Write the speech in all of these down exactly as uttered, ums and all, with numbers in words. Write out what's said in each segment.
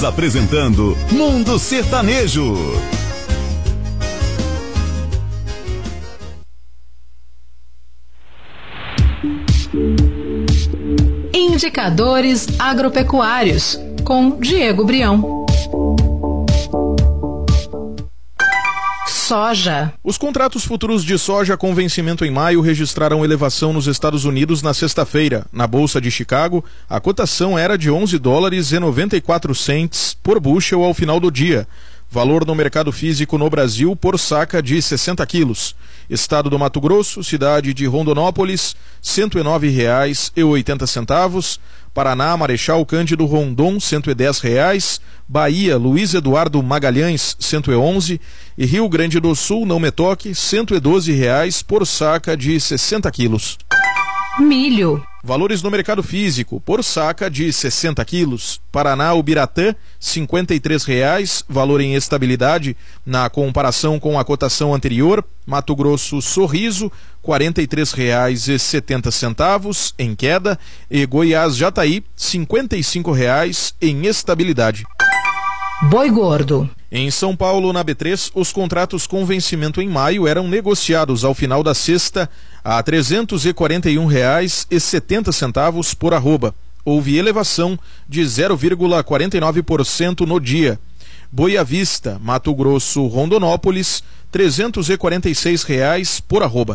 Apresentando Mundo Sertanejo. Indicadores agropecuários, com Diego Brião. Soja. Os contratos futuros de soja com vencimento em maio registraram elevação nos Estados Unidos na sexta-feira. Na Bolsa de Chicago, a cotação era de onze dólares e noventa e quatro centes por bushel ao final do dia. Valor no mercado físico no Brasil por saca de sessenta quilos. Estado do Mato Grosso, cidade de Rondonópolis, cento e nove reais e oitenta centavos. Paraná, Marechal Cândido Rondon, cento e dez reais. Bahia, Luiz Eduardo Magalhães, cento e onze. E Rio Grande do Sul, Não Me Toque, cento e doze reais por saca de sessenta quilos. Milho. Valores no mercado físico, por saca de sessenta quilos. Paraná, Ubiratã, cinquenta e três reais, valor em estabilidade na comparação com a cotação anterior. Mato Grosso, Sorriso, quarenta e três reais e setenta centavos em queda. E Goiás, Jataí, cinquenta e cinco reais em estabilidade. Boi gordo. Em São Paulo, na B três, os contratos com vencimento em maio eram negociados ao final da sexta a trezentos e quarenta e um reais e setenta centavos por arroba. Houve elevação de zero vírgula quarenta e nove por cento no dia. Boi à vista, Mato Grosso, Rondonópolis, trezentos e quarenta e seis reais por arroba.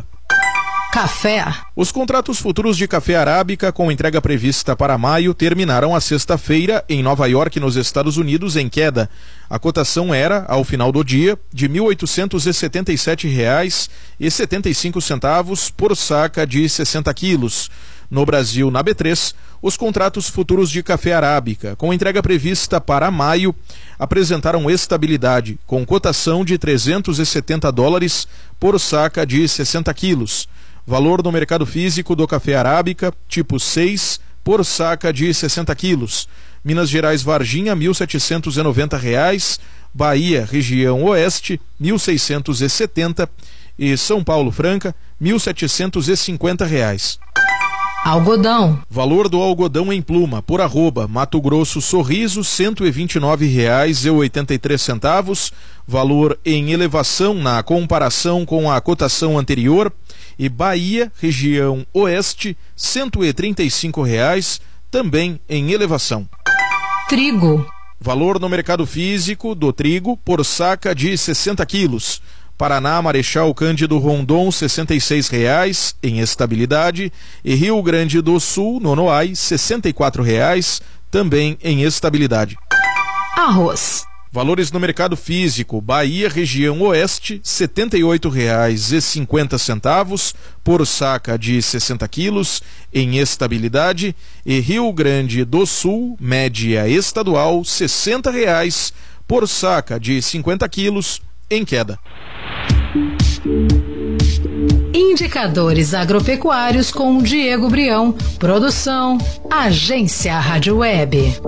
Café. Os contratos futuros de café arábica com entrega prevista para maio terminaram a sexta-feira em Nova York, nos Estados Unidos, em queda. A cotação era, ao final do dia, de mil oitocentos e setenta e sete reais e setenta e cinco centavos por saca de sessenta quilos. No Brasil, na B três, os contratos futuros de café arábica com entrega prevista para maio apresentaram estabilidade, com cotação de trezentos e setenta dólares por saca de sessenta quilos. Valor no mercado físico do café arábica, tipo seis, por saca de sessenta quilos. Minas Gerais, Varginha, mil setecentos e noventa reais. Bahia, região oeste, mil seiscentos e setenta. E São Paulo, Franca, mil setecentos e cinquenta reais. Algodão. Valor do algodão em pluma, por arroba, Mato Grosso, Sorriso, cento e vinte e nove reais e oitenta e três centavos. Valor em elevação na comparação com a cotação anterior. E Bahia, região oeste, cento e trinta e cinco reais, também em elevação. Trigo. Valor no mercado físico do trigo por saca de sessenta quilos. Paraná, Marechal Cândido Rondon, sessenta e seis reais em estabilidade. E Rio Grande do Sul, Nonoai, sessenta e quatro reais, também em estabilidade. Arroz. Valores no mercado físico, Bahia, região oeste, setenta e oito reais e cinquenta centavos por saca de sessenta quilos em estabilidade. E Rio Grande do Sul, média estadual, sessenta reais por saca de cinquenta quilos em queda. Indicadores agropecuários com Diego Brião. Produção, Agência Rádio Web.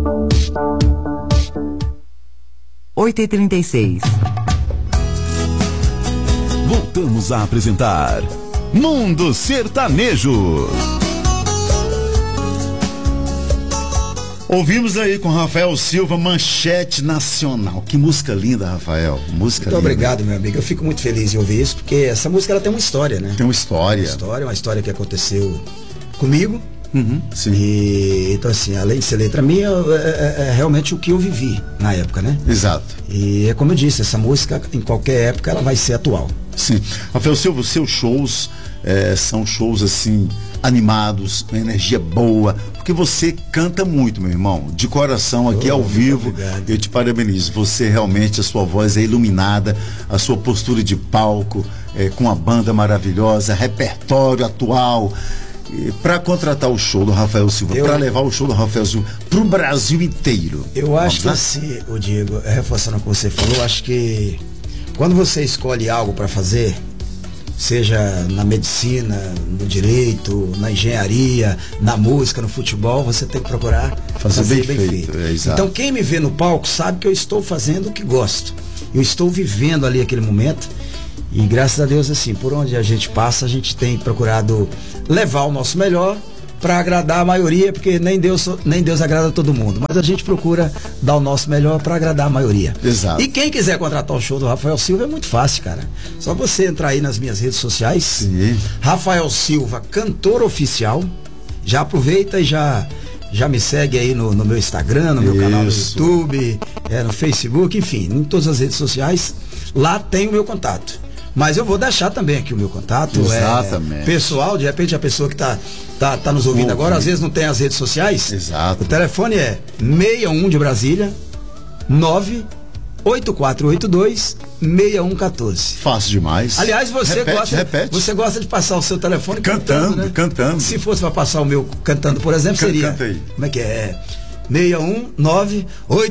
oito e trinta e seis. Voltamos a apresentar Mundo Sertanejo. Ouvimos aí com Rafael Silva, Manchete Nacional. Que música linda, Rafael. Música muito linda. Obrigado, meu amigo. Eu fico muito feliz em ouvir isso, porque essa música ela tem uma história, né? Tem uma história. Uma história, uma história que aconteceu comigo. Uhum, sim. E então, assim, além de ser letra minha, é, é, é realmente o que eu vivi na época, né? Exato. E é como eu disse, essa música, em qualquer época, ela vai ser atual. Sim. Rafael Silva, os seus shows é, são shows assim, animados, com energia boa, porque você canta muito, meu irmão, de coração aqui oh, ao vivo. Obrigado. Eu te parabenizo. Você realmente, a sua voz é iluminada, a sua postura de palco, é, com a banda maravilhosa, repertório atual. Para contratar o show do Rafael Silva, para levar o show do Rafael Silva pro Brasil inteiro. Eu acho que assim, o Diego, reforçando o que você falou, eu acho que quando você escolhe algo para fazer, seja na medicina, no direito, na engenharia, na música, no futebol, você tem que procurar fazer, fazer bem, bem feito. feito. É, então quem me vê no palco sabe que eu estou fazendo o que gosto. Eu estou vivendo ali aquele momento. E graças a Deus, assim, por onde a gente passa, a gente tem procurado levar o nosso melhor para agradar a maioria, porque nem Deus, nem Deus agrada todo mundo, mas a gente procura dar o nosso melhor para agradar a maioria. Exato. E quem quiser contratar o show do Rafael Silva é muito fácil, cara. Só você entrar aí nas minhas redes sociais. Sim. Rafael Silva, cantor oficial. Já aproveita e já já me segue aí no, no meu Instagram, no meu Isso. canal no YouTube, é, no Facebook, enfim, em todas as redes sociais. Lá tem o meu contato. Mas eu vou deixar também aqui o meu contato. Exatamente. É, pessoal, de repente a pessoa que tá, tá, tá nos ouvindo agora, às vezes não tem as redes sociais. Exato. O telefone é seis um de Brasília, nove oito quatro oito dois, seis um um quatro. Fácil demais. Aliás, você repete, gosta, repete. você gosta de passar o seu telefone Cantando, cantando, né? cantando. Se fosse para passar o meu cantando, por exemplo, Can- seria. canta aí. Como é que é? seis um nove oito